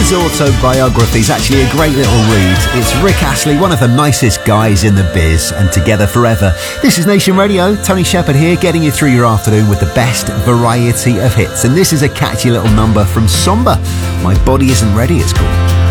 His autobiography is actually a great little read. It's Rick Astley, one of the nicest guys in the biz, and Together Forever. This is Nation Radio. Tony Shepard here, getting you through your afternoon with the best variety of hits. And this is a catchy little number from Somber. My Body Isn't Ready, it's called.